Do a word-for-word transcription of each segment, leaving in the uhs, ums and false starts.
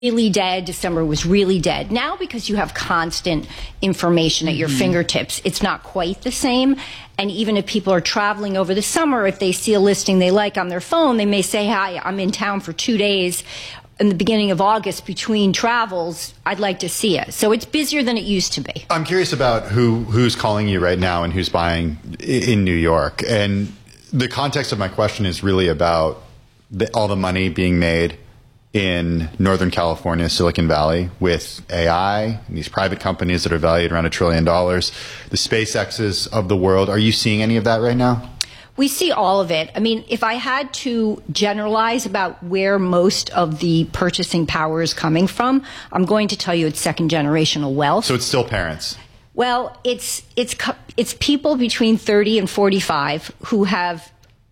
really dead. December was really dead. Now, because you have constant information at your mm-hmm. fingertips, it's not quite the same. And even if people are traveling over the summer, if they see a listing they like on their phone, they may say, hi, I'm in town for two days in the beginning of August between travels. I'd like to see it. So it's busier than it used to be. I'm curious about who who's calling you right now and who's buying in New York. And the context of my question is really about the, all the money being made in Northern California, Silicon Valley, with A I and these private companies that are valued around a trillion dollars, the SpaceX's of the world. Are you seeing any of that right now? We see all of it. I mean, if I had to generalize about where most of the purchasing power is coming from, I'm going to tell you it's second generational wealth. So it's still parents. Well, it's it's it's people between thirty and forty-five who have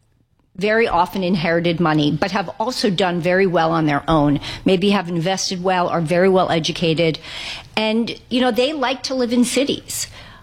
very often inherited money, but have also done very well on their own, maybe have invested well, are very well educated. And, you know, they like to live in cities.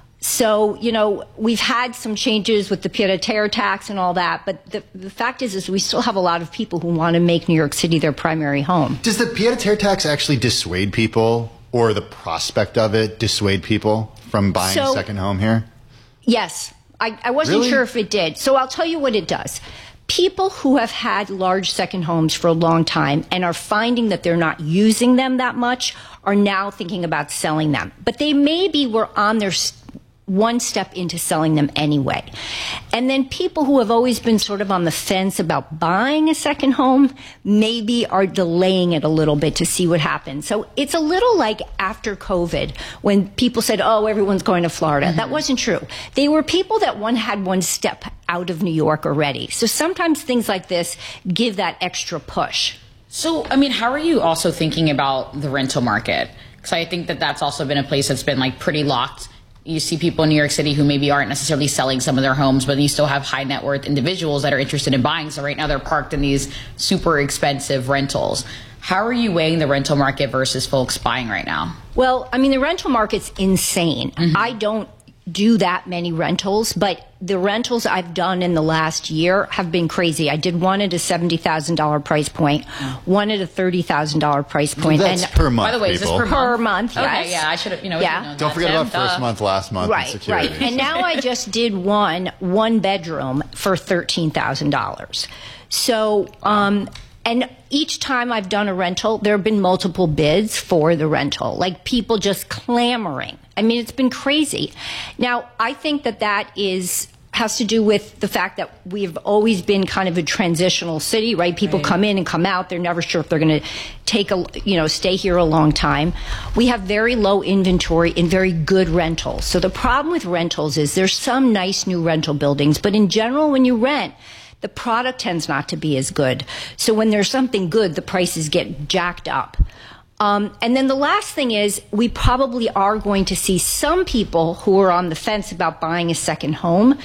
So, you know, we've had some changes with the pied-à-terre tax and all that, but the, the fact is, is we still have a lot of people who want to make New York City their primary home. Does the pied-à-terre tax actually dissuade people, or the prospect of it dissuade people from buying so, a second home here? Yes. I, I wasn't really? sure if it did. So I'll tell you what it does. People who have had large second homes for a long time and are finding that they're not using them that much are now thinking about selling them. But they maybe were on their one step into selling them anyway. And then people who have always been sort of on the fence about buying a second home maybe are delaying it a little bit to see what happens. So it's a little like after COVID when people said, oh, everyone's going to Florida. Mm-hmm. That wasn't true. They were people that one had one step out of New York already. So sometimes things like this give that extra push. So, I mean, how are you also thinking about the rental market? Because I think that that's also been a place that's been like pretty locked. You see people in New York City who maybe aren't necessarily selling some of their homes, but you still have high net worth individuals that are interested in buying. So right now they're parked in these super expensive rentals. How are you weighing the rental market versus folks buying right now? Well, I mean, the rental market's insane. Mm-hmm. I don't do that many rentals, but the rentals I've done in the last year have been crazy. I did one at a seventy thousand dollars price point, one at a thirty thousand dollars price point. That's and per month, by the way, people. Is this per, per month? month, yes. Okay, yeah, I should have, you know, yeah. known Don't that, forget Tim. about first Duh. month, last month, right, and security. Right, and now I just did one, one bedroom for thirteen thousand dollars. So, um, and each time I've done a rental, there have been multiple bids for the rental, like people just clamoring. I mean, it's been crazy. Now, I think that that is has to do with the fact that we've always been kind of a transitional city, right? People right. come in and come out. They're never sure if they're going to take a, you know, stay here a long time. We have very low inventory in very good rentals. So the problem with rentals is there's some nice new rental buildings, but in general, when you rent, the product tends not to be as good. So when there's something good, the prices get jacked up. Um, and then the last thing is we probably are going to see some people who are on the fence about buying a second home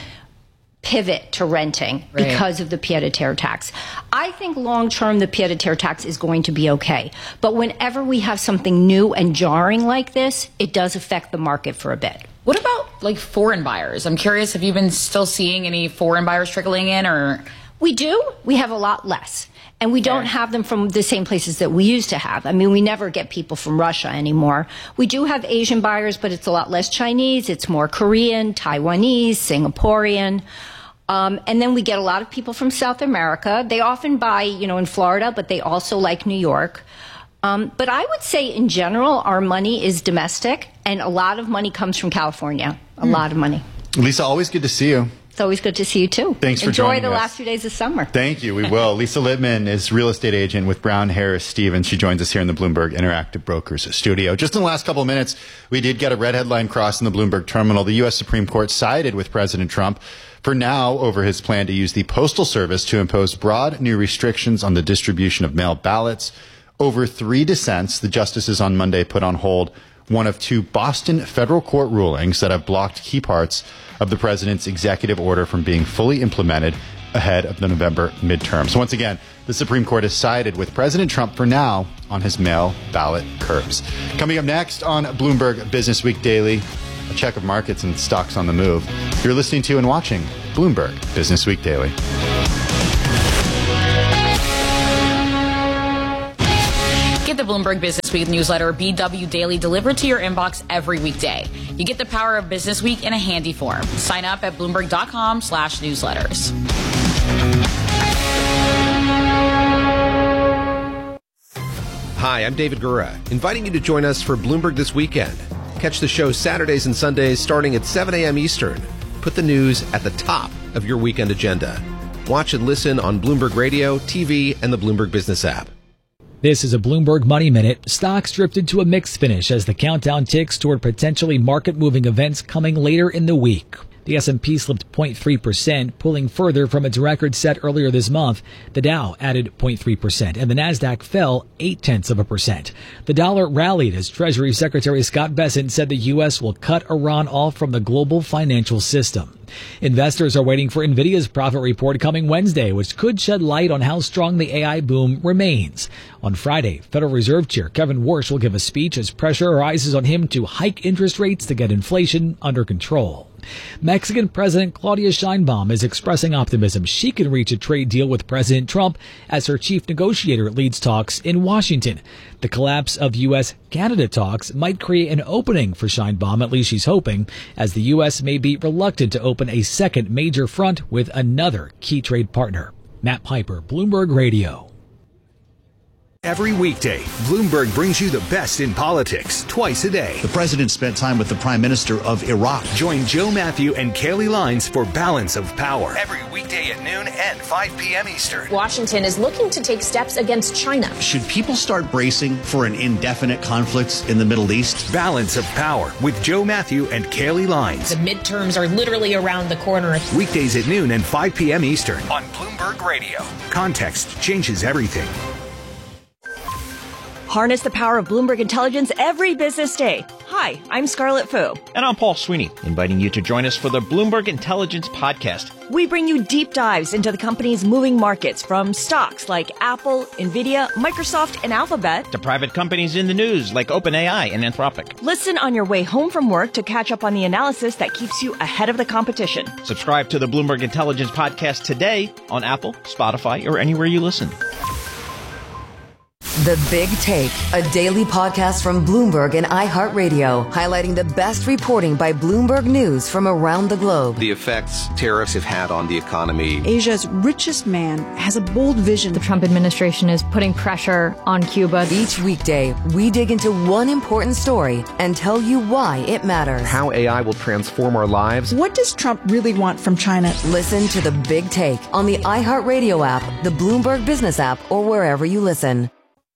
pivot to renting right. because of the pied-à-terre tax. I think long-term the pied-à-terre tax is going to be okay. But whenever we have something new and jarring like this, it does affect the market for a bit. What about like foreign buyers? I'm curious, have you been still seeing any foreign buyers trickling in, or? We do. We have a lot less. And we don't have them from the same places that we used to have. I mean, we never get people from Russia anymore. We do have Asian buyers, but it's a lot less Chinese. It's more Korean, Taiwanese, Singaporean. Um, and then we get a lot of people from South America. They often buy, you know, in Florida, but they also like New York. Um, but I would say in general, our money is domestic, and a lot of money comes from California. A mm. lot of money. Lisa, always good to see you. It's always good to see you, too. Thanks for Enjoy joining the us. last few days of summer. Thank you. We will. Lisa Littman is real estate agent with Brown Harris Stevens. She joins us here in the Bloomberg Interactive Brokers studio. Just in the last couple of minutes, we did get a red headline cross in the Bloomberg terminal. The U S Supreme Court sided with President Trump for now over his plan to use the Postal Service to impose broad new restrictions on the distribution of mail ballots. Over three dissents, the justices on Monday put on hold one of two Boston federal court rulings that have blocked key parts of the president's executive order from being fully implemented ahead of the November midterm. So once again, the Supreme Court has sided with President Trump for now on his mail ballot curbs. Coming up next on Bloomberg Business Week Daily, a check of markets and stocks on the move. You're listening to and watching Bloomberg Business Week Daily. Get the Bloomberg Business Week newsletter, B W Daily, delivered to your inbox every weekday. You get the power of Business Week in a handy form. Sign up at Bloomberg.com slash newsletters. Hi, I'm David Gura, inviting you to join us for Bloomberg This Weekend. Catch the show Saturdays and Sundays starting at seven a.m. Eastern. Put the news at the top of your weekend agenda. Watch and listen on Bloomberg Radio, T V, and the Bloomberg Business app. This is a Bloomberg Money Minute. Stocks drifted to a mixed finish as the countdown ticks toward potentially market-moving events coming later in the week. The S and P slipped zero point three percent, pulling further from its record set earlier this month. The Dow added zero point three percent, and the Nasdaq fell eight tenths of a percent. The dollar rallied as Treasury Secretary Scott Bessent said the U S will cut Iran off from the global financial system. Investors are waiting for NVIDIA's profit report coming Wednesday, which could shed light on how strong the A I boom remains. On Friday, Federal Reserve Chair Kevin Warsh will give a speech as pressure rises on him to hike interest rates to get inflation under control. Mexican President Claudia Sheinbaum is expressing optimism she can reach a trade deal with President Trump as her chief negotiator leads talks in Washington. The collapse of U S Canada talks might create an opening for Sheinbaum, at least she's hoping, as the U S may be reluctant to open a second major front with another key trade partner. Matt Piper, Bloomberg Radio. Every weekday, Bloomberg brings you the best in politics twice a day. The president spent time with the prime minister of Iraq. Join Joe Matthew and Kaylee Lines for Balance of Power. Every weekday at noon and five p.m. Eastern. Washington is looking to take steps against China. Should people start bracing for an indefinite conflict in the Middle East? Balance of Power with Joe Matthew and Kaylee Lines. The midterms are literally around the corner. Weekdays at noon and five p.m. Eastern on Bloomberg Radio. Context changes everything. Harness the power of Bloomberg Intelligence every business day. Hi, I'm Scarlett Fu. And I'm Paul Sweeney, inviting you to join us for the Bloomberg Intelligence Podcast. We bring you deep dives into the company's moving markets, from stocks like Apple, Nvidia, Microsoft, and Alphabet, to private companies in the news like OpenAI and Anthropic. Listen on your way home from work to catch up on the analysis that keeps you ahead of the competition. Subscribe to the Bloomberg Intelligence Podcast today on Apple, Spotify, or anywhere you listen. The Big Take, a daily podcast from Bloomberg and iHeartRadio, highlighting the best reporting by Bloomberg News from around the globe. The effects tariffs have had on the economy. Asia's richest man has a bold vision. The Trump administration is putting pressure on Cuba. Each weekday, we dig into one important story and tell you why it matters. How A I will transform our lives. What does Trump really want from China? Listen to The Big Take on the iHeartRadio app, the Bloomberg Business app, or wherever you listen.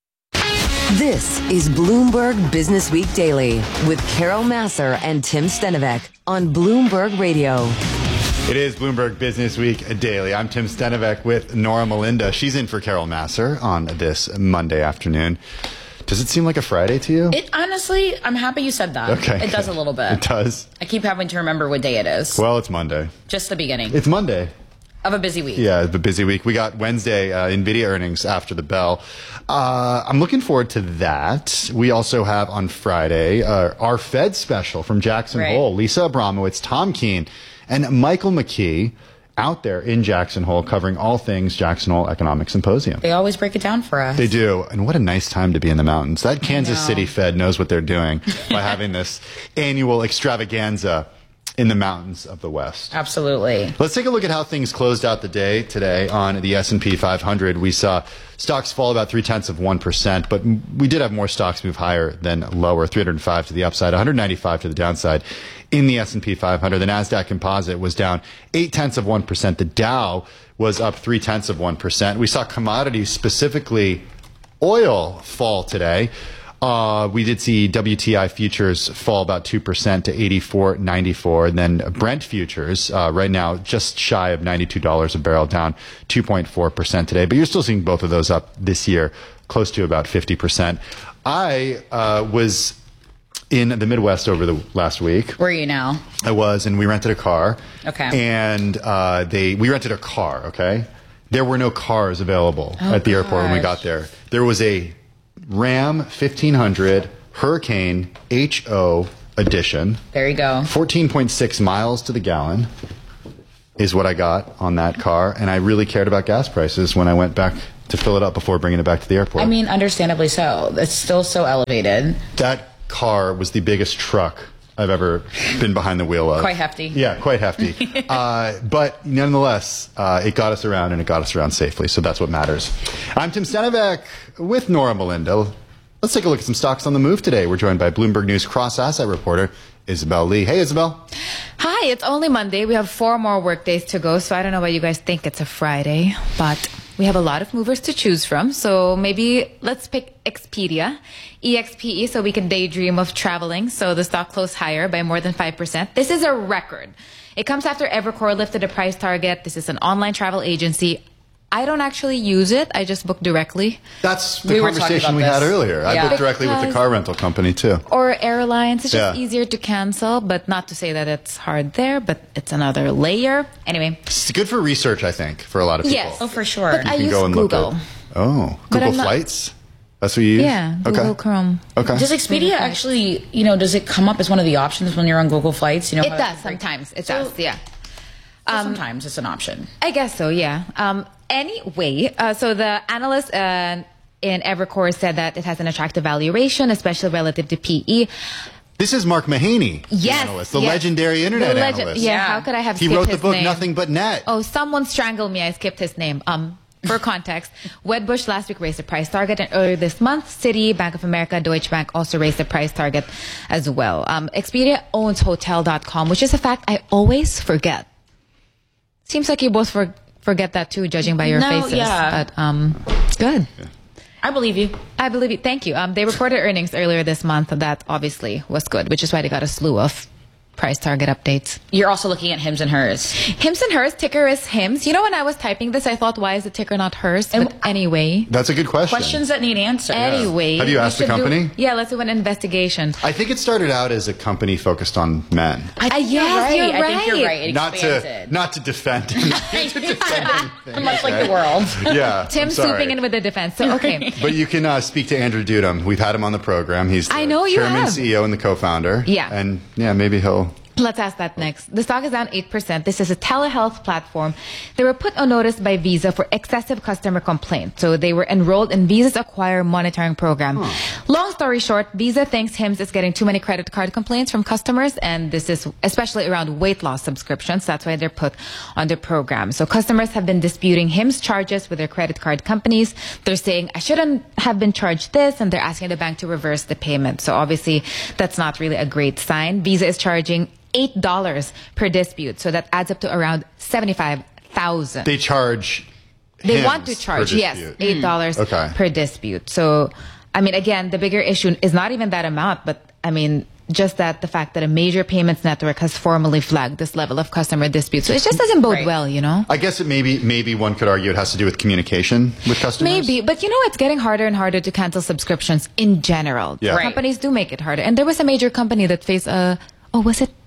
This is Bloomberg Business Week Daily with Carol Massar and Tim Stenovec on Bloomberg Radio. It is Bloomberg Business Week Daily. I'm Tim Stenovec with Nora Melinda. She's in for Carol Massar on this Monday afternoon. Does it seem like a Friday to you? It honestly, I'm happy you said that. Okay. It does a little bit. It does. I keep having to remember what day it is. Well, it's Monday. Just the beginning. It's Monday. Of a busy week. Yeah, the busy week. We got Wednesday uh, NVIDIA earnings after the bell. Uh, I'm looking forward to that. We also have on Friday uh, our Fed special from Jackson right. Hole. Lisa Abramowitz, Tom Keene, and Michael McKee out there in Jackson Hole covering all things Jackson Hole Economic Symposium. They always break it down for us. They do. And what a nice time to be in the mountains. That Kansas City Fed knows what they're doing by having this annual extravaganza in the mountains of the West. Absolutely. Let's take a look at how things closed out the day today on the S and P five hundred. We saw stocks fall about three-tenths of one percent, but we did have more stocks move higher than lower, three hundred five to the upside, one hundred ninety-five to the downside in the S and P five hundred. The NASDAQ composite was down eight-tenths of one percent. The Dow was up three-tenths of one percent. We saw commodities, specifically oil, fall today. Uh, we did see W T I futures fall about two percent to eighty-four ninety-four. And then Brent futures, uh, right now, just shy of ninety-two dollars a barrel, down two point four percent today. But you're still seeing both of those up this year, close to about fifty percent. I uh, was in the Midwest over the last week. Where are you now? I was, and we rented a car. Okay. And uh, they we rented a car, okay? There were no cars available oh, at the airport gosh. when we got there. There was a Ram fifteen hundred Hurricane H O edition. There you go. fourteen point six miles to the gallon is what I got on that car. And I really cared about gas prices when I went back to to fill it up before bringing it back to the airport. I mean, understandably so. It's still so elevated. That car was the biggest truck I've ever been behind the wheel of. Quite hefty. Yeah, quite hefty. uh, but nonetheless, uh, it got us around, and it got us around safely, so that's what matters. I'm Tim Stenivek with Nora Melinda. Let's take a look at some stocks on the move today. We're joined by Bloomberg News cross-asset reporter Isabel Lee. Hey, Isabel. Hi, it's only Monday. We have four more work days to go, so I don't know why you guys think it's a Friday, but we have a lot of movers to choose from, so maybe let's pick Expedia, E X P E, so we can daydream of traveling. So the stock closed higher by more than five percent. This is a record. It comes after Evercore lifted a price target. This is an online travel agency. I don't actually use it. I just book directly. That's the We were conversation we talking about had this. earlier. I Yeah. booked directly with the Because- car rental company, too. Or airlines. It's just Yeah. easier to cancel, but not to say that it's hard there, but it's another layer. Anyway. It's good for research, I think, for a lot of people. Yes. Oh, for sure. But You I can use go and Google. look at. Oh, But Google I'm not- Flights? That's what you use? Yeah, Google Okay. Chrome. Okay. Does Expedia actually, you know, does it come up as one of the options when you're on Google Flights? You know, It how- does sometimes. It does, yeah. So sometimes it's an option. I guess so, yeah. Um, anyway, uh, so the analyst uh, in Evercore said that it has an attractive valuation, especially relative to P E. This is Mark Mahaney, the Yes, analyst, the yes. legendary internet The legend- analyst. Yeah, how could I have He skipped wrote the his book name? Nothing But Net. Oh, someone strangled me. I skipped his name. Um, for context, Wedbush last week raised the price target, and earlier this month, Citi, Bank of America, Deutsche Bank also raised the price target as well. Um, Expedia owns Hotel dot com, which is a fact I always forget. Seems like you both for, forget that too, judging by your No, faces. yeah. But um, good. I believe you. I believe you. Thank you. Um, they reported earnings earlier this month that obviously was good, which is why they got a slew of price target updates. You're also looking at Hims and Hers. Hims and Hers, ticker is Hims. You know, when I was typing this, I thought, why is the ticker not Hers? But anyway. That's a good question. Questions that need answers. Anyway. Have you asked the we should do- company? yeah, let's do an investigation. I think it started out as a company focused on men. I think Uh, you're yes, right. you're I think you're right. right. It Not expanded. to not to defend. to defend anything, Much like okay? the world. Yeah. Tim I'm sorry. swooping in with the defense. So, okay. But you can uh, speak to Andrew Dudum. We've had him on the program. He's the I know you chairman, have. C E O, and the co-founder. Yeah. And yeah, maybe he'll. Let's ask that next. The stock is down eight percent. This is a telehealth platform. They were put on notice by Visa for excessive customer complaints. So they were enrolled in Visa's Acquire monitoring program. Long story short, Visa thinks Hims is getting too many credit card complaints from customers, and this is especially around weight loss subscriptions. That's why they're put on the program. So customers have been disputing Hims charges with their credit card companies. They're saying, I shouldn't have been charged this, and they're asking the bank to reverse the payment. So obviously, that's not really a great sign. Visa is charging eight dollars per dispute. So that adds up to around seventy-five thousand. They charge. They Hims want to charge, per yes, dispute. eight dollars Okay. per dispute. So, I mean, again, the bigger issue is not even that amount, but I mean, just that the fact that a major payments network has formally flagged this level of customer disputes. So it just doesn't bode Right. well, you know? I guess it maybe maybe one could argue it has to do with communication with customers. Maybe, but you know, it's getting harder and harder to cancel subscriptions in general. Yeah. Right. Companies do make it harder. And there was a major company that faced a, oh, was it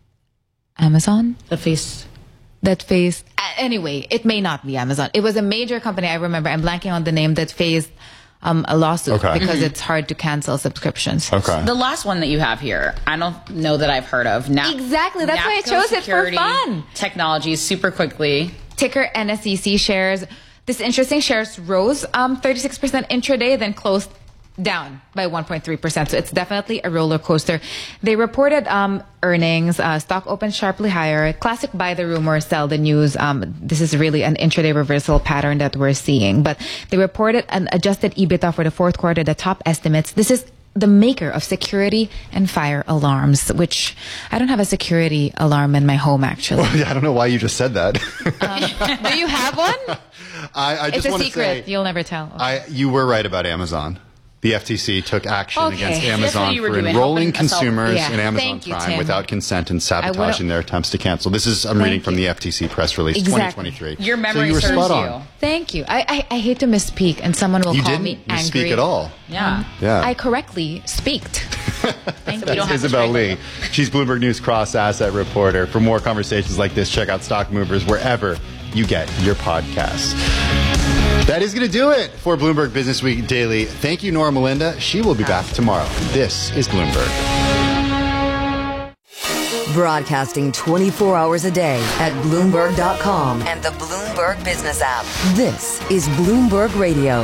Amazon? The face. That faced, uh, anyway, it may not be Amazon. It was a major company, I remember, I'm blanking on the name, that faced um, a lawsuit Okay. because Mhm. it's hard to cancel subscriptions. Okay. The last one that you have here, I don't know that I've heard of. Na- Exactly, that's why I Napco chose it for Security fun. Technologies, super quickly. Ticker N S E C shares. This interesting, shares rose um, thirty-six percent intraday, then closed down by one point three percent. So it's definitely a roller coaster. They reported um, earnings. Uh, stock opened sharply higher. Classic buy the rumor, sell the news. Um, this is really an intraday reversal pattern that we're seeing. But they reported an adjusted EBITDA for the fourth quarter, the top estimates. This is the maker of security and fire alarms, which I don't have a security alarm in my home, actually. Well, yeah, I don't know why you just said that. Do you have one? I, I just It's a want to secret. say, You'll never tell. I, you were right about Amazon. The F T C took action Okay. against That's Amazon what you were for doing, enrolling helping us out. consumers Yeah. in Amazon Thank you, Prime Tim. without consent and sabotaging would've- their attempts to cancel. This is, I'm Thank reading from you. the F T C press release Exactly. twenty twenty-three. Your memory so you were serves spot you. on. Thank you. I, I, I hate to misspeak, and someone will You call didn't me angry. speak at all. Yeah. Yeah. I correctly speaked. Thank You you. don't have to Isabel strangle Lee. them. She's Bloomberg News cross asset reporter. For more conversations like this, check out Stock Movers wherever you get your podcasts. That is going to do it for Bloomberg Business Week Daily. Thank you, Nora Melinda. She will be back tomorrow. This is Bloomberg. Broadcasting twenty-four hours a day at Bloomberg dot com and the Bloomberg Business app. This is Bloomberg Radio.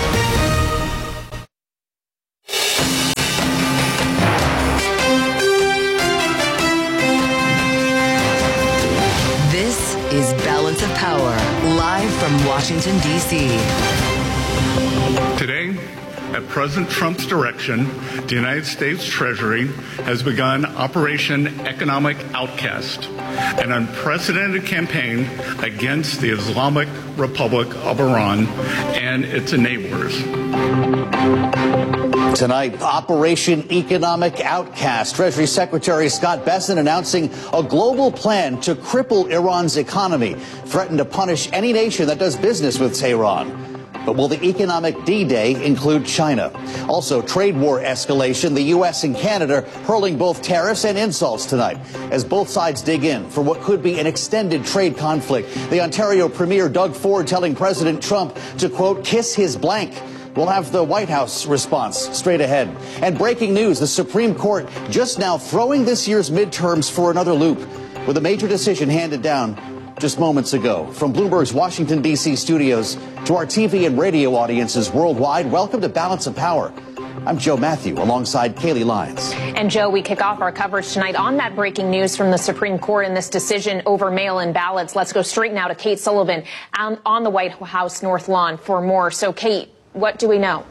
This is Balance of Power, live from Washington, D C. Today, at President Trump's direction, the United States Treasury has begun Operation Economic Outcast, an unprecedented campaign against the Islamic Republic of Iran and its enablers. Tonight, Operation Economic Outcast. Treasury Secretary Scott Bessent announcing a global plan to cripple Iran's economy, threatened to punish any nation that does business with Tehran. But will the economic D-Day include China? Also, trade war escalation, the U S and Canada hurling both tariffs and insults tonight as both sides dig in for what could be an extended trade conflict. The Ontario Premier Doug Ford telling President Trump to, quote, kiss his blank. We'll have the White House response straight ahead. And breaking news, the Supreme Court just now throwing this year's midterms for another loop with a major decision handed down just moments ago. From Bloomberg's Washington, D C studios to our T V and radio audiences worldwide, welcome to Balance of Power. I'm Joe Matthew alongside Kaylee Lyons. And Joe, we kick off our coverage tonight on that breaking news from the Supreme Court and this decision over mail-in ballots. Let's go straight now to Kate Sullivan on, on the White House North Lawn for more. So, Kate, what do we know?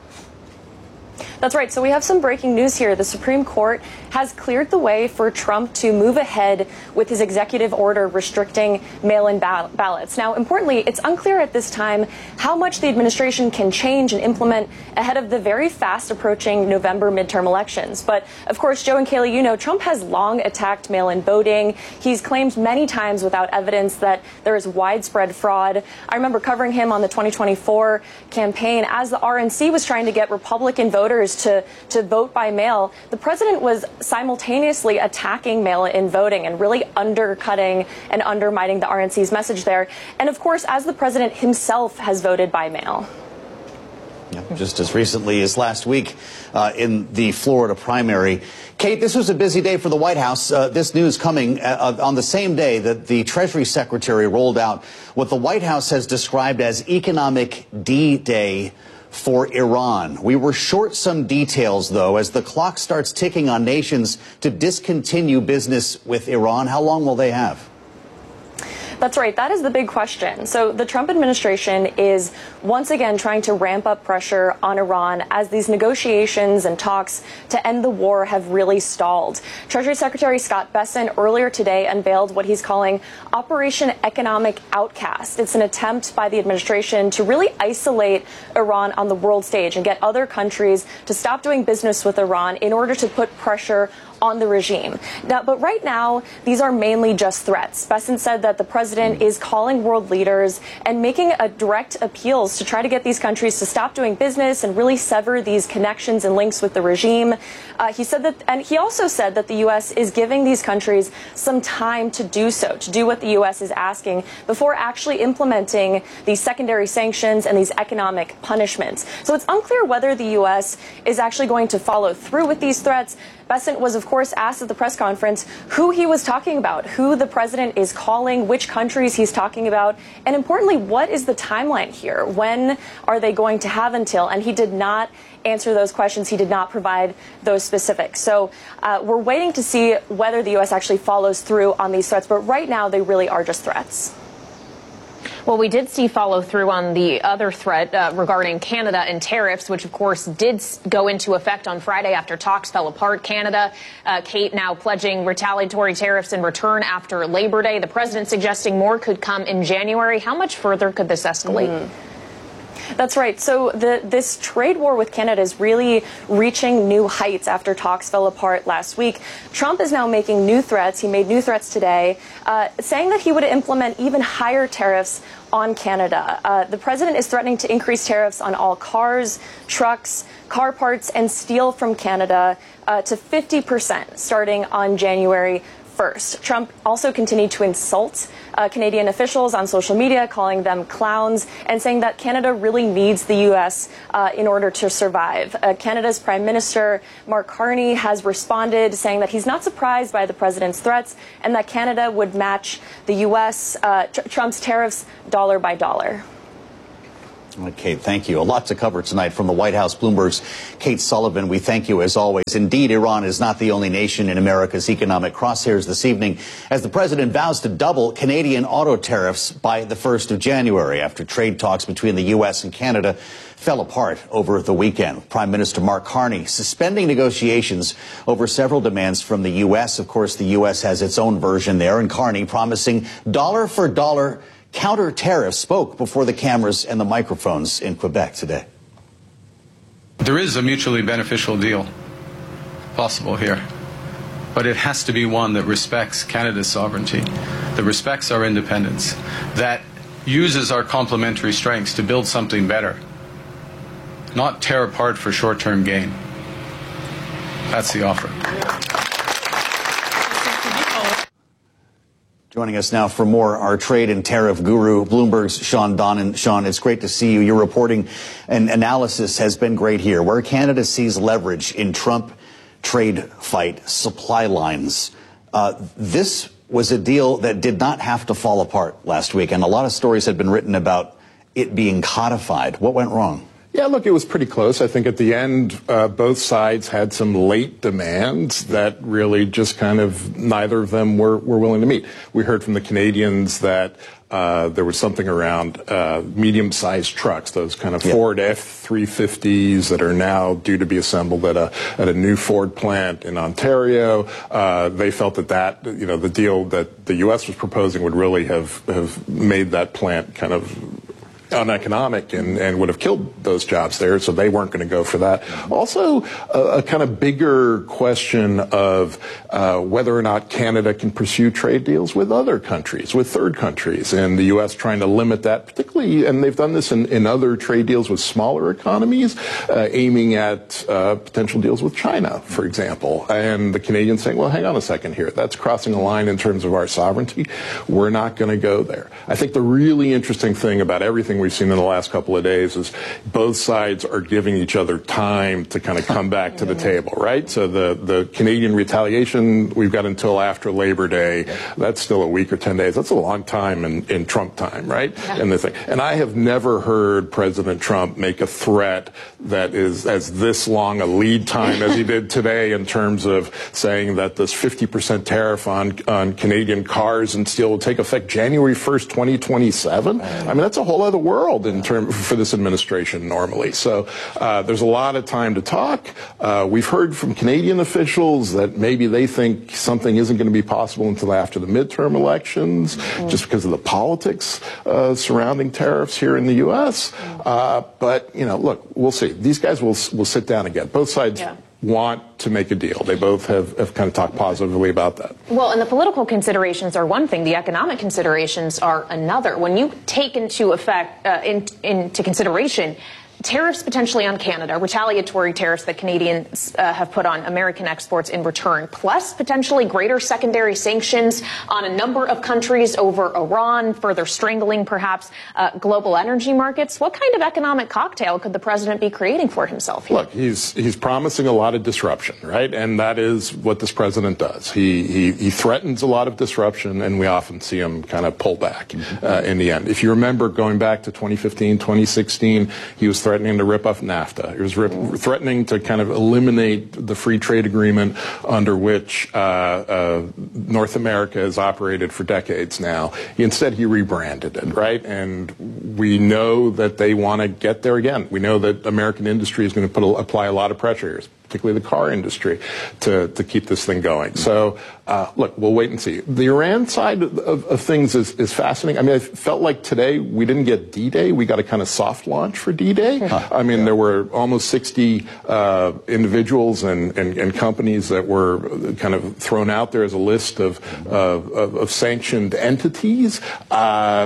That's right. So we have some breaking news here. The Supreme Court has cleared the way for Trump to move ahead with his executive order restricting mail-in ball- ballots. Now, importantly, it's unclear at this time how much the administration can change and implement ahead of the very fast approaching November midterm elections. But, of course, Joe and Kaylee, you know, Trump has long attacked mail-in voting. He's claimed many times without evidence that there is widespread fraud. I remember covering him on the twenty twenty-four campaign as the R N C was trying to get Republican voters to, to vote by mail. The president was simultaneously attacking mail-in voting and really undercutting and undermining the R N C's message there. And of course, as the president himself has voted by mail. Yeah, just as recently as last week uh, in the Florida primary. Kate, this was a busy day for the White House. Uh, this news coming uh, on the same day that the Treasury Secretary rolled out what the White House has described as Economic D-Day for Iran. We were short some details, though, as the clock starts ticking on nations to discontinue business with Iran. How long will they have? That's right. That is the big question. So the Trump administration is once again trying to ramp up pressure on Iran as these negotiations and talks to end the war have really stalled. Treasury Secretary Scott Bessent earlier today unveiled what he's calling Operation Economic Outcast. It's an attempt by the administration to really isolate Iran on the world stage and get other countries to stop doing business with Iran in order to put pressure on the regime. Now, but right now, these are mainly just threats. Bessent said that the president is calling world leaders and making a direct appeals to try to get these countries to stop doing business and really sever these connections and links with the regime. Uh, he said that, and he also said that the U S is giving these countries some time to do so, to do what the U S is asking before actually implementing these secondary sanctions and these economic punishments. So it's unclear whether the U S is actually going to follow through with these threats. Bessent was, of course, asked at the press conference who he was talking about, who the president is calling, which countries he's talking about, and importantly, what is the timeline here? When are they going to have until? And he did not answer those questions. He did not provide those specifics. So uh, we're waiting to see whether the U S actually follows through on these threats. But right now, they really are just threats. Well, we did see follow through on the other threat uh, regarding Canada and tariffs, which, of course, did go into effect on Friday after talks fell apart. Canada, uh, Kate, now pledging retaliatory tariffs in return after Labor Day. The president suggesting more could come in January. How much further could this escalate? Mm. That's right. So the, this trade war with Canada is really reaching new heights after talks fell apart last week. Trump is now making new threats. He made new threats today, uh, saying that he would implement even higher tariffs on Canada. Uh, the president is threatening to increase tariffs on all cars, trucks, car parts, and steel from Canada uh, to fifty percent starting on January first. Trump also continued to insult uh, Canadian officials on social media, calling them clowns and saying that Canada really needs the U S uh, in order to survive. Uh, Canada's Prime Minister Mark Carney has responded saying that he's not surprised by the president's threats and that Canada would match the U S, uh, tr- Trump's tariffs dollar by dollar. Okay, thank you. A lot to cover tonight from the White House. Bloomberg's Kate Sullivan, we thank you as always. Indeed, Iran is not the only nation in America's economic crosshairs this evening as the president vows to double Canadian auto tariffs by the first of January after trade talks between the U S and Canada fell apart over the weekend. Prime Minister Mark Carney suspending negotiations over several demands from the U S. Of course, the U S has its own version there, and Carney promising dollar for dollar counter tariffs spoke before the cameras and the microphones in Quebec today. There is a mutually beneficial deal possible here, but it has to be one that respects Canada's sovereignty, that respects our independence, that uses our complementary strengths to build something better, not tear apart for short-term gain. That's the offer. Joining us now for more, our trade and tariff guru, Bloomberg's Sean Donnan. Sean, it's great to see you. Your reporting and analysis has been great here. Where Canada sees leverage in Trump trade fight, supply lines. Uh, this was a deal that did not have to fall apart last week, and a lot of stories had been written about it being codified. What went wrong? Yeah, look, it was pretty close. I think at the end, uh, both sides had some late demands that really just kind of neither of them were, were willing to meet. We heard from the Canadians that uh, there was something around uh, medium-sized trucks, those kind of yeah. Ford F three fifties that are now due to be assembled at a at a new Ford plant in Ontario. Uh, they felt that that, you know, the deal that the U S was proposing would really have, have made that plant kind of uneconomic and, and would have killed those jobs there, so they weren't going to go for that. Also, a, a kind of bigger question of uh, whether or not Canada can pursue trade deals with other countries, with third countries, and the U S trying to limit that, particularly, and they've done this in, in other trade deals with smaller economies, uh, aiming at uh, potential deals with China, for example. And the Canadians saying, well, hang on a second here, that's crossing a line in terms of our sovereignty. We're not going to go there. I think the really interesting thing about everything we've seen in the last couple of days is both sides are giving each other time to kind of come back to the table, right? So the, the Canadian retaliation, we've got until after Labor Day. That's still a week or ten days. That's a long time in, in Trump time, right? Yeah. And the thing. And I have never heard President Trump make a threat that is as this long a lead time as he did today in terms of saying that this fifty percent tariff on, on Canadian cars and steel will take effect January first, twenty twenty-seven. I mean, that's a whole other world. world in term for this administration normally. So uh, there's a lot of time to talk. Uh, we've heard from Canadian officials that maybe they think something isn't going to be possible until after the midterm elections, mm-hmm. just because of the politics uh, surrounding tariffs here in the U S. Mm-hmm. Uh, but, you know, look, we'll see. These guys will will sit down again. Both sides yeah. want to make a deal. They both have, have kind of talked positively about that. Well, and the political considerations are one thing. The economic considerations are another. When you take into effect, uh, in, into consideration, tariffs potentially on Canada, retaliatory tariffs that Canadians uh, have put on American exports in return, plus potentially greater secondary sanctions on a number of countries over Iran, further strangling perhaps uh, global energy markets. What kind of economic cocktail could the president be creating for himself here? Look, he's he's promising a lot of disruption, right? And that is what this president does. He he, he threatens a lot of disruption, and we often see him kind of pull back uh, in the end. If you remember going back to twenty fifteen, twenty sixteen, he was threatening threatening to rip off NAFTA. He was rip, threatening to kind of eliminate the free trade agreement under which uh, uh, North America has operated for decades now. Instead, he rebranded it, right? And we know that they want to get there again. We know that American industry is going to put a, apply a lot of pressure here, particularly the car industry, to, to keep this thing going. So, uh, look, we'll wait and see. The Iran side of, of, of things is, is fascinating. I mean, I felt like today we didn't get D-Day. We got a kind of soft launch for D-Day. Huh. I mean, there were almost sixty uh, individuals and, and, and companies that were kind of thrown out there as a list of, of, of, of sanctioned entities. Uh,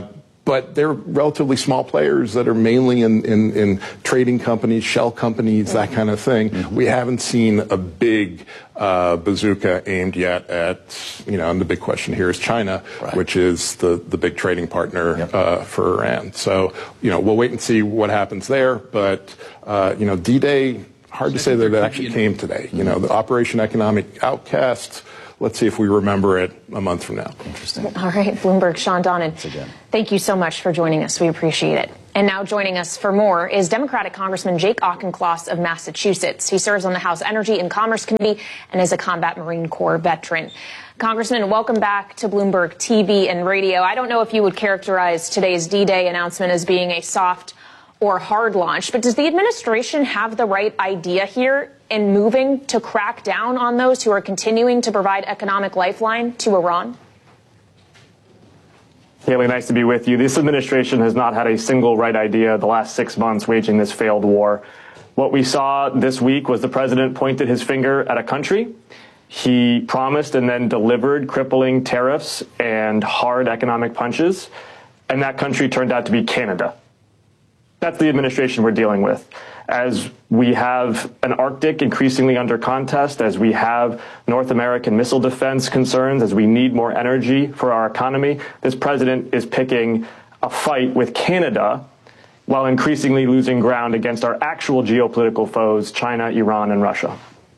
but they're relatively small players that are mainly in, in, in trading companies, shell companies, that kind of thing. Mm-hmm. We haven't seen a big uh, bazooka aimed yet at, you know, and the big question here is China, right. which is the, the big trading partner yep. uh, for Iran. So, you know, we'll wait and see what happens there. But, uh, you know, D-Day, hard to say that it actually came today. You know, the Operation Economic Outcast, let's see if we remember it a month from now. Interesting. All right, Bloomberg, Sean Donnan, thank you so much for joining us. We appreciate it. And now joining us for more is Democratic Congressman Jake Auchincloss of Massachusetts. He serves on the House Energy and Commerce Committee and is a combat Marine Corps veteran. Congressman, welcome back to Bloomberg T V and radio. I don't know if you would characterize today's D-Day announcement as being a soft or hard launch, but does the administration have the right idea here in moving to crack down on those who are continuing to provide economic lifeline to Iran? Haley, nice to be with you. This administration has not had a single right idea the last six months waging this failed war. What we saw this week was the president pointed his finger at a country. He promised and then delivered crippling tariffs and hard economic punches, and that country turned out to be Canada. That's the administration we're dealing with. As we have an Arctic increasingly under contest, as we have North American missile defense concerns, as we need more energy for our economy, this president is picking a fight with Canada while increasingly losing ground against our actual geopolitical foes, China, Iran, and Russia.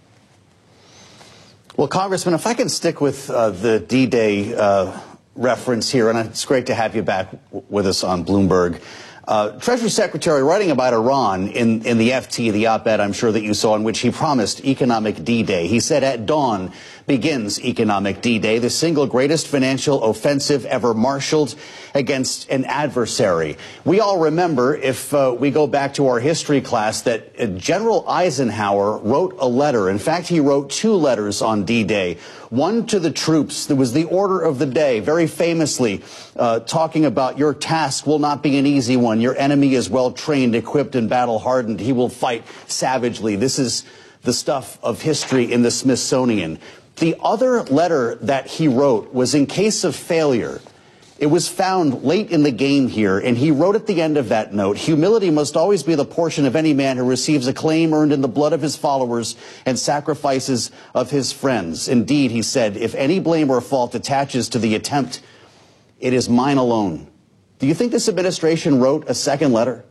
Well, Congressman, if I can stick with uh, the D-Day uh, reference here, and it's great to have you back w- with us on Bloomberg. Uh, Treasury Secretary writing about Iran in, in the F T, the op-ed I'm sure that you saw, in which he promised economic D-Day. He said, at dawn begins economic D-Day, the single greatest financial offensive ever marshaled against an adversary. We all remember, if uh, we go back to our history class, that uh, General Eisenhower wrote a letter. In fact, he wrote two letters on D-Day. One to the troops. There was the order of the day, very famously uh, talking about your task will not be an easy one. Your enemy is well trained, equipped, and battle hardened. He will fight savagely. This is the stuff of history in the Smithsonian. The other letter that he wrote was in case of failure. It was found late in the game here, and he wrote at the end of that note, humility must always be the portion of any man who receives a claim earned in the blood of his followers and sacrifices of his friends. Indeed, he said, if any blame or fault attaches to the attempt, it is mine alone. Do you think this administration wrote a second letter?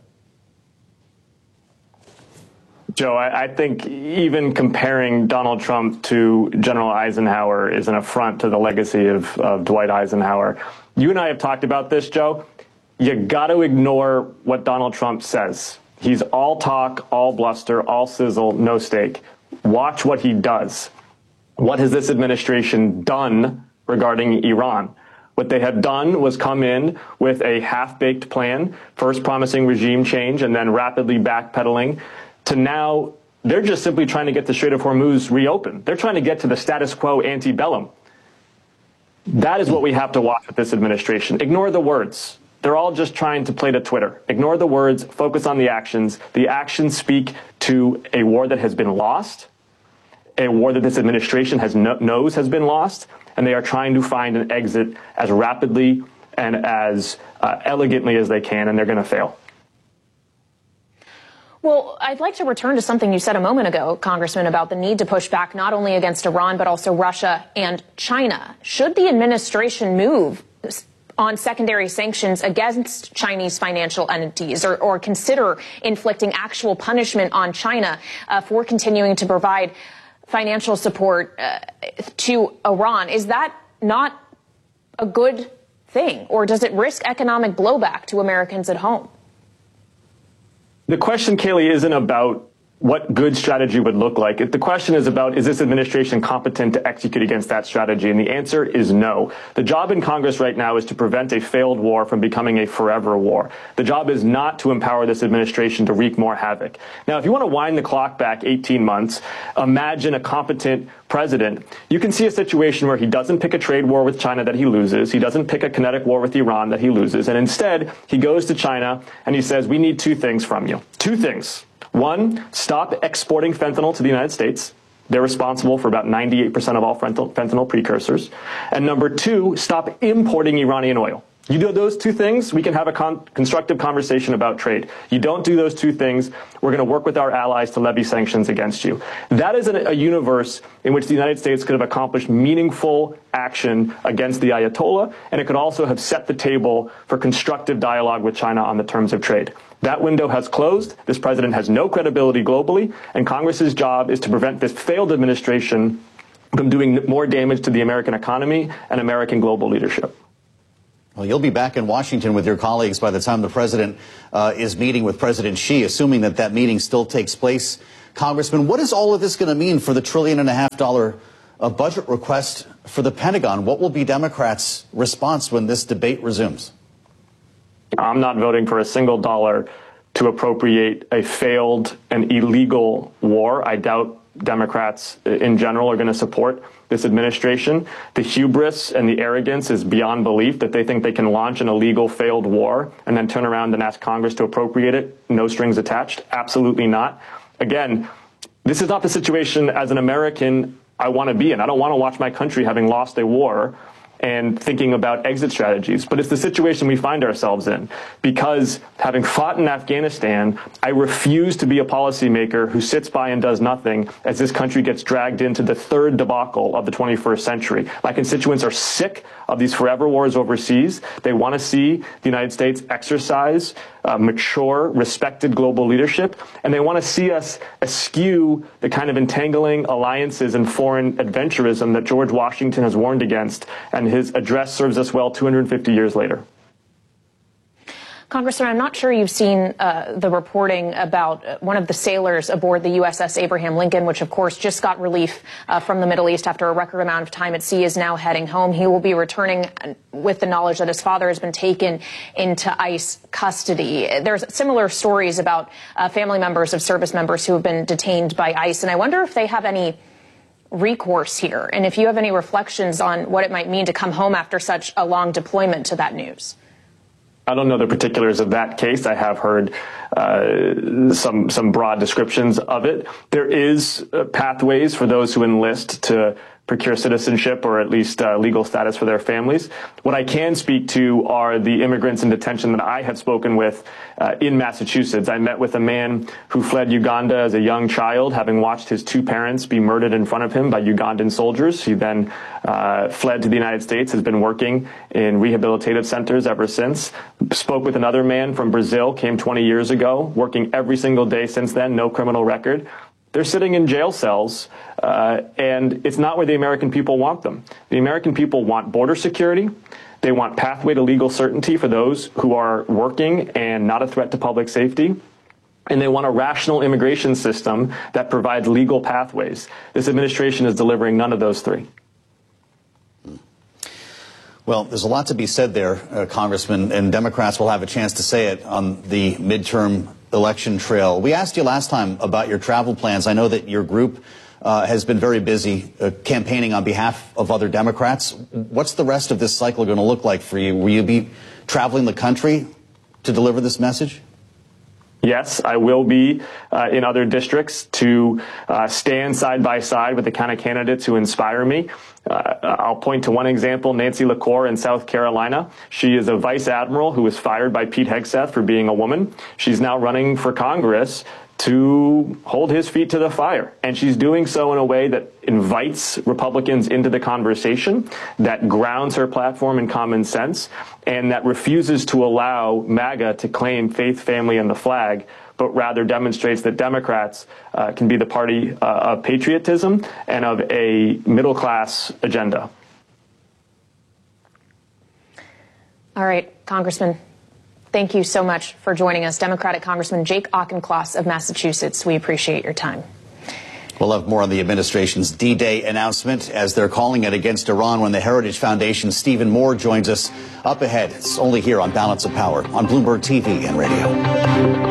Joe, I, I think even comparing Donald Trump to General Eisenhower is an affront to the legacy of, of Dwight Eisenhower. You and I have talked about this, Joe. You got to ignore what Donald Trump says. He's all talk, all bluster, all sizzle, no steak. Watch what he does. What has this administration done regarding Iran? What they have done was come in with a half-baked plan, first promising regime change and then rapidly backpedaling to now they're just simply trying to get the Strait of Hormuz reopened. They're trying to get to the status quo antebellum. That is what we have to watch with this administration. Ignore the words. They're all just trying to play to Twitter. Ignore the words, focus on the actions. The actions speak to a war that has been lost, a war that this administration has no, knows has been lost, and they are trying to find an exit as rapidly and as uh, elegantly as they can, and they're going to fail. Well, I'd like to return to something you said a moment ago, Congressman, about the need to push back not only against Iran, but also Russia and China. Should the administration move on secondary sanctions against Chinese financial entities or, or consider inflicting actual punishment on China uh, for continuing to provide financial support uh, to Iran? Is that not a good thing, or does it risk economic blowback to Americans at home? The question, Kaylee, isn't about what good strategy would look like. The question is about, is this administration competent to execute against that strategy? And the answer is no. The job in Congress right now is to prevent a failed war from becoming a forever war. The job is not to empower this administration to wreak more havoc. Now, if you want to wind the clock back eighteen months, imagine a competent president. You can see a situation where he doesn't pick a trade war with China that he loses. He doesn't pick a kinetic war with Iran that he loses. And instead, he goes to China and he says, we need two things from you. Two things. One, stop exporting fentanyl to the United States. They're responsible for about ninety-eight percent of all fentanyl, fentanyl precursors. And number two, stop importing Iranian oil. You do those two things, we can have a con- constructive conversation about trade. You don't do those two things, we're going to work with our allies to levy sanctions against you. That is a, a universe in which the United States could have accomplished meaningful action against the Ayatollah, and it could also have set the table for constructive dialogue with China on the terms of trade. That window has closed. This president has no credibility globally, and Congress's job is to prevent this failed administration from doing more damage to the American economy and American global leadership. Well, you'll be back in Washington with your colleagues by the time the president uh, is meeting with President Xi, assuming that that meeting still takes place. Congressman, what is all of this going to mean for the trillion and a half dollar uh, budget request for the Pentagon? What will be Democrats' response when this debate resumes? I'm not voting for a single dollar to appropriate a failed and illegal war. I doubt Democrats in general are going to support this administration. The hubris and the arrogance is beyond belief that they think they can launch an illegal failed war and then turn around and ask Congress to appropriate it, no strings attached. Absolutely not. Again, this is not the situation as an American I want to be in. I don't want to watch my country having lost a war and thinking about exit strategies. But it's the situation we find ourselves in. Because having fought in Afghanistan, I refuse to be a policymaker who sits by and does nothing as this country gets dragged into the third debacle of the twenty-first century. My constituents are sick of these forever wars overseas. They want to see the United States exercise uh, mature, respected global leadership, and they want to see us eschew the kind of entangling alliances and foreign adventurism that George Washington has warned against, and his address serves us well two hundred fifty years later. Congressman, I'm not sure you've seen uh, the reporting about one of the sailors aboard the U S S Abraham Lincoln, which, of course, just got relief uh, from the Middle East after a record amount of time at sea, is now heading home. He will be returning with the knowledge that his father has been taken into ICE custody. There's similar stories about uh, family members of service members who have been detained by ICE, and I wonder if they have any recourse here, and if you have any reflections on what it might mean to come home after such a long deployment to that news. I don't know the particulars of that case. I have heard uh, some some broad descriptions of it. There is uh, pathways for those who enlist to procure citizenship or at least uh, legal status for their families. What I can speak to are the immigrants in detention that I have spoken with uh, in Massachusetts. I met with a man who fled Uganda as a young child, having watched his two parents be murdered in front of him by Ugandan soldiers. He then uh, fled to the United States, has been working in rehabilitative centers ever since. Spoke with another man from Brazil, came twenty years ago, working every single day since then, no criminal record. They're sitting in jail cells, uh, and it's not where the American people want them. The American people want border security. They want pathway to legal certainty for those who are working and not a threat to public safety. And they want a rational immigration system that provides legal pathways. This administration is delivering none of those three. Well, there's a lot to be said there, uh, Congressman, and Democrats will have a chance to say it on the midterm election trail. We asked you last time about your travel plans. I know that your group uh, has been very busy uh, campaigning on behalf of other Democrats. What's the rest of this cycle going to look like for you? Will you be traveling the country to deliver this message? Yes, I will be uh, in other districts to uh, stand side by side with the kind of candidates who inspire me. Uh, I'll point to one example, Nancy LaCour in South Carolina. She is a vice admiral who was fired by Pete Hegseth for being a woman. She's now running for Congress to hold his feet to the fire. And she's doing so in a way that invites Republicans into the conversation, that grounds her platform in common sense, and that refuses to allow MAGA to claim faith, family, and the flag, but rather demonstrates that Democrats uh, can be the party uh, of patriotism and of a middle-class agenda. All right, Congressman, thank you so much for joining us. Democratic Congressman Jake Auchincloss of Massachusetts, we appreciate your time. We'll have more on the administration's D-Day announcement, as they're calling it, against Iran, when the Heritage Foundation's Stephen Moore joins us up ahead. It's only here on Balance of Power on Bloomberg T V and radio.